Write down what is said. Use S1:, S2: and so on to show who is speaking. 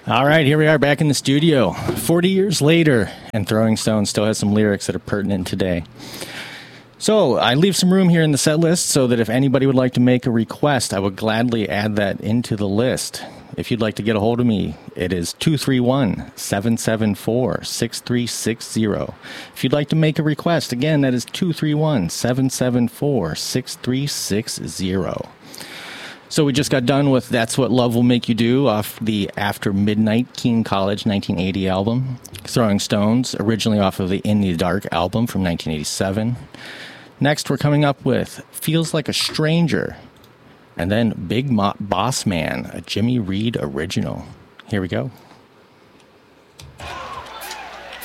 S1: All right, here we are back in the studio 40 years later, and Throwing Stones still has some lyrics that are pertinent today. So I leave some room here in the set list so that if anybody would like to make a request, I would gladly add that into the list. If you'd like to get a hold of me, it is 231-774-6360. If you'd like to make a request, again, that is 231-774-6360. So we just got done with That's What Love Will Make You Do off the After Midnight Keene College 1980 album. Throwing Stones, originally off of the In the Dark album from 1987. Next, we're coming up with Feels Like a Stranger. And then Big Boss Man, a Jimmy Reed original. Here we go.